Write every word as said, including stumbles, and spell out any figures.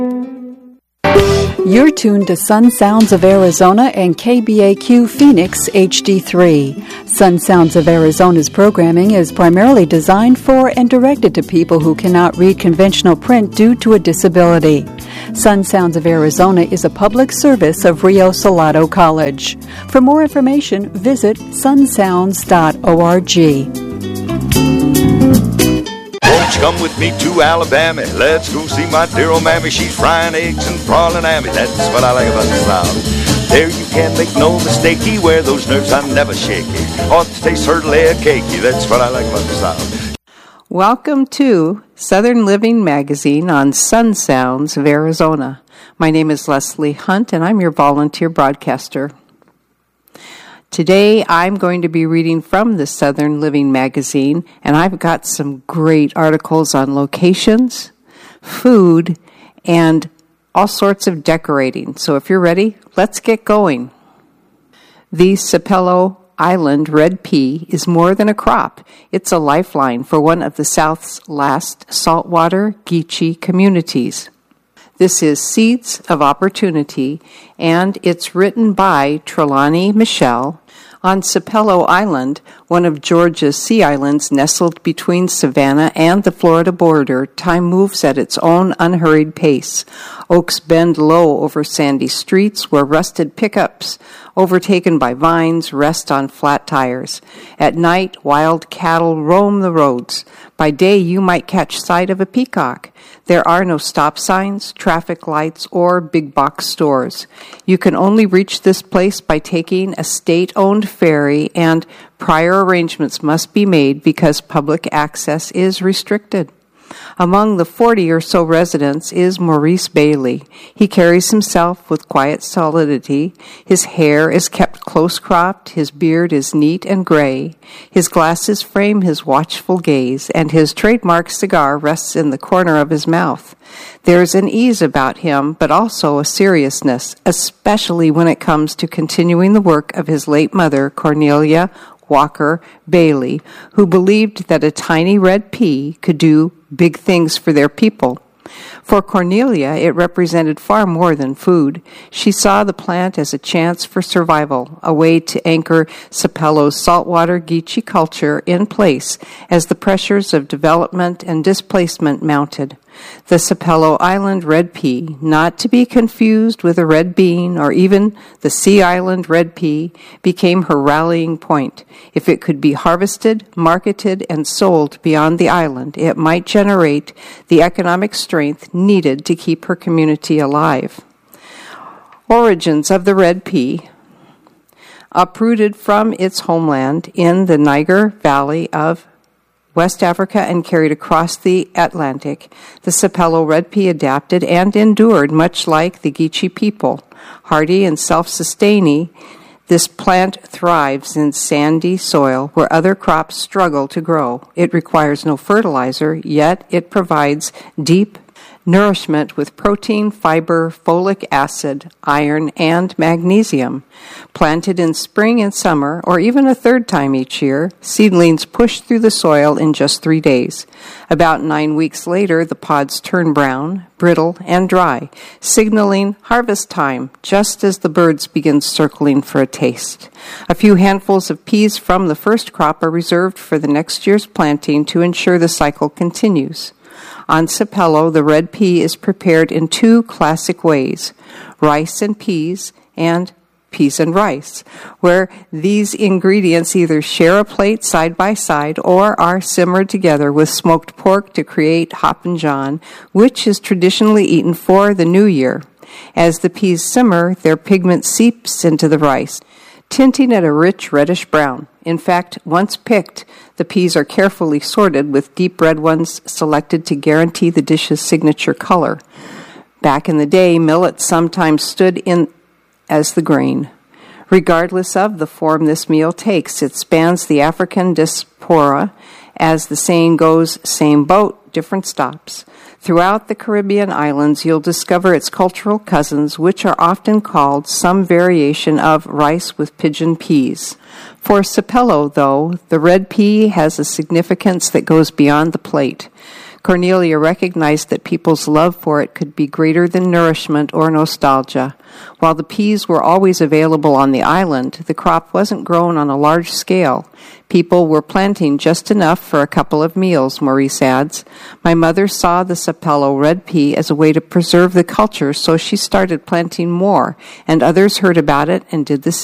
You're tuned to Sun Sounds of Arizona and K B A Q Phoenix H D three. Sun Sounds of Arizona's programming is primarily designed for and directed to people who cannot read conventional print due to a disability. Sun Sounds of Arizona is a public service of Rio Salado College. For more information, visit sun sounds dot org. Won't you come with me to Alabama? Let's go see my dear old mammy. She's frying eggs and prawning at me. That's what I like about the South. There you can't make no mistakey. Where those nerves are never shaky. Ought to taste her layer cakey. That's what I like about the South. Welcome to Southern Living Magazine on Sun Sounds of Arizona. My name is Leslie Hunt, and I'm your volunteer broadcaster. Today, I'm going to be reading from the Southern Living Magazine, and I've got some great articles on locations, food, and all sorts of decorating. So if you're ready, let's get going. The Sapelo Island red pea is more than a crop. It's a lifeline for one of the South's last saltwater Geechee communities. This is Seeds of Opportunity, and it's written by Trelawney Michelle. On Sapelo Island, one of Georgia's sea islands nestled between Savannah and the Florida border, time moves at its own unhurried pace. Oaks bend low over sandy streets where rusted pickups, overtaken by vines, rest on flat tires. At night, wild cattle roam the roads. By day, you might catch sight of a peacock. There are no stop signs, traffic lights, or big box stores. You can only reach this place by taking a state-owned ferry, and prior arrangements must be made because public access is restricted. Among the forty or so residents is Maurice Bailey. He carries himself with quiet solidity. His hair is kept close-cropped, his beard is neat and gray. His glasses frame his watchful gaze, and his trademark cigar rests in the corner of his mouth. There's an ease about him, but also a seriousness, especially when it comes to continuing the work of his late mother, Cornelia Walker Bailey, who believed that a tiny red pea could do big things for their people. For Cornelia, it represented far more than food. She saw the plant as a chance for survival, a way to anchor Sapelo's saltwater Geechee culture in place as the pressures of development and displacement mounted. The Sapelo Island red pea, not to be confused with a red bean or even the Sea Island red pea, became her rallying point. If it could be harvested, marketed, and sold beyond the island, it might generate the economic strength needed to keep her community alive. Origins of the red pea. Uprooted from its homeland in the Niger Valley of West Africa and carried across the Atlantic, the Sapelo red pea adapted and endured much like the Geechee people. Hardy and self-sustaining, this plant thrives in sandy soil where other crops struggle to grow. It requires no fertilizer, yet it provides deep nourishment with protein, fiber, folic acid, iron, and magnesium. Planted in spring and summer, or even a third time each year, seedlings push through the soil in just three days. About nine weeks later, the pods turn brown, brittle, and dry, signaling harvest time, just as the birds begin circling for a taste. A few handfuls of peas from the first crop are reserved for the next year's planting to ensure the cycle continues. On Sapelo, the red pea is prepared in two classic ways, rice and peas and peas and rice, where these ingredients either share a plate side by side or are simmered together with smoked pork to create Hoppin' John, which is traditionally eaten for the new year. As the peas simmer, their pigment seeps into the rice, tinting it a rich reddish brown. In fact, once picked, the peas are carefully sorted with deep red ones selected to guarantee the dish's signature color. Back in the day, millet sometimes stood in as the grain. Regardless of the form this meal takes, it spans the African diaspora. As the saying goes, same boat, different stops. Throughout the Caribbean islands, you'll discover its cultural cousins, which are often called some variation of rice with pigeon peas. For Sapelo, though, the red pea has a significance that goes beyond the plate. Cornelia recognized that people's love for it could be greater than nourishment or nostalgia. While the peas were always available on the island, the crop wasn't grown on a large scale. People were planting just enough for a couple of meals, Maurice adds. My mother saw the sapello red pea as a way to preserve the culture, so she started planting more, and others heard about it and did the